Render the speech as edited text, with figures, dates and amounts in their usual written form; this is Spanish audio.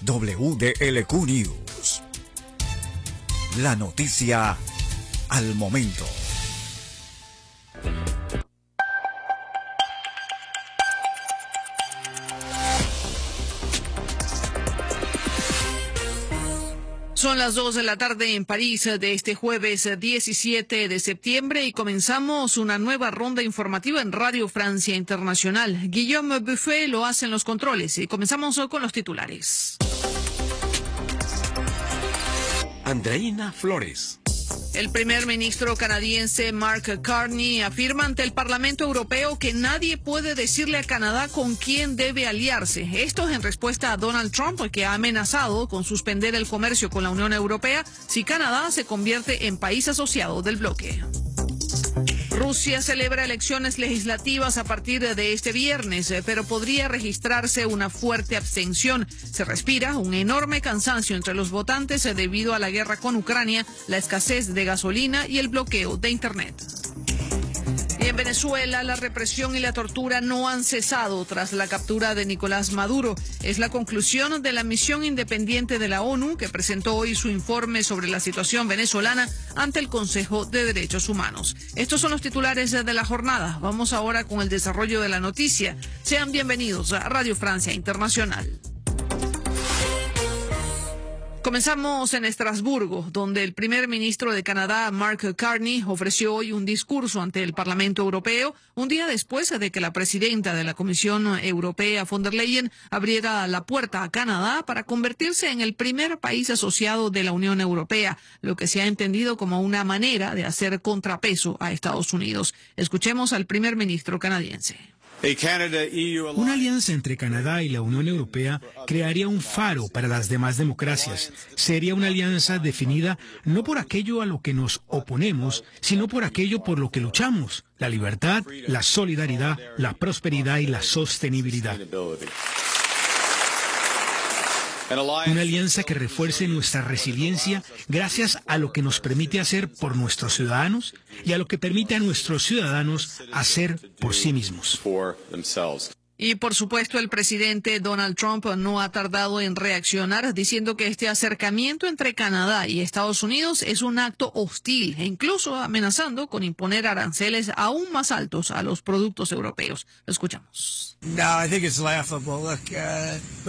WDLQ News. La noticia al momento. Son las 2 de la tarde en París de este jueves 17 de septiembre y comenzamos una nueva ronda informativa en Radio Francia Internacional. Guillaume Buffet lo hace en los controles y comenzamos con los titulares. Andreina Flores. El primer ministro canadiense Mark Carney afirma ante el Parlamento Europeo que nadie puede decirle a Canadá con quién debe aliarse. Esto es en respuesta a Donald Trump, que ha amenazado con suspender el comercio con la Unión Europea si Canadá se convierte en país asociado del bloque. Rusia celebra elecciones legislativas a partir de este viernes, pero podría registrarse una fuerte abstención. Se respira un enorme cansancio entre los votantes debido a la guerra con Ucrania, la escasez de gasolina y el bloqueo de Internet. Y en Venezuela, la represión y la tortura no han cesado tras la captura de Nicolás Maduro. Es la conclusión de la misión independiente de la ONU, que presentó hoy su informe sobre la situación venezolana ante el Consejo de Derechos Humanos. Estos son los titulares de la jornada. Vamos ahora con el desarrollo de la noticia. Sean bienvenidos a Radio Francia Internacional. Comenzamos en Estrasburgo, donde el primer ministro de Canadá, Mark Carney, ofreció hoy un discurso ante el Parlamento Europeo, un día después de que la presidenta de la Comisión Europea, von der Leyen, abriera la puerta a Canadá para convertirse en el primer país asociado de la Unión Europea, lo que se ha entendido como una manera de hacer contrapeso a Estados Unidos. Escuchemos al primer ministro canadiense. Una alianza entre Canadá y la Unión Europea crearía un faro para las demás democracias. Sería una alianza definida no por aquello a lo que nos oponemos, sino por aquello por lo que luchamos: la libertad, la solidaridad, la prosperidad y la sostenibilidad. Una alianza que refuerce nuestra resiliencia gracias a lo que nos permite hacer por nuestros ciudadanos y a lo que permite a nuestros ciudadanos hacer por sí mismos. Y por supuesto, el presidente Donald Trump no ha tardado en reaccionar, diciendo que este acercamiento entre Canadá y Estados Unidos es un acto hostil e incluso amenazando con imponer aranceles aún más altos a los productos europeos. Lo escuchamos. No, I think it's laughable. Look,